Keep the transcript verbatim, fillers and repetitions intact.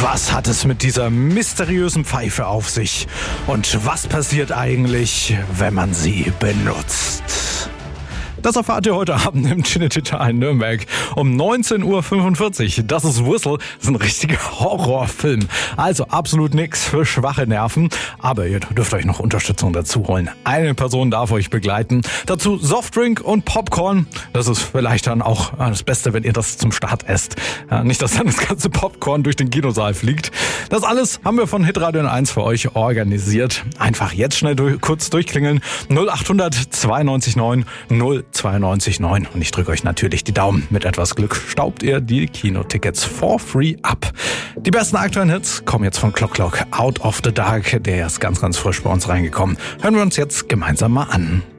Was hat es mit dieser mysteriösen Pfeife auf sich? Und was passiert eigentlich, wenn man sie benutzt? Das erfahrt ihr heute Abend im Cinecittà in Nürnberg um neunzehn Uhr fünfundvierzig. Das ist Whistle, das ist ein richtiger Horrorfilm. Also absolut nichts für schwache Nerven. Aber ihr dürft euch noch Unterstützung dazu holen. Eine Person darf euch begleiten. Dazu Softdrink und Popcorn. Das ist vielleicht dann auch das Beste, wenn ihr das zum Start esst. Ja, nicht, dass dann das ganze Popcorn durch den Kinosaal fliegt. Das alles haben wir von Hitradio eins für euch organisiert. Einfach jetzt schnell durch, kurz durchklingeln. null acht hundert zweiundneunzig neun null zweiundneunzig neun. Und ich drücke euch natürlich die Daumen. Mit etwas Glück staubt ihr die Kinotickets for free ab. Die besten aktuellen Hits kommen jetzt von Clock Clock, Out of the Dark. Der ist ganz, ganz frisch bei uns reingekommen. Hören wir uns jetzt gemeinsam mal an.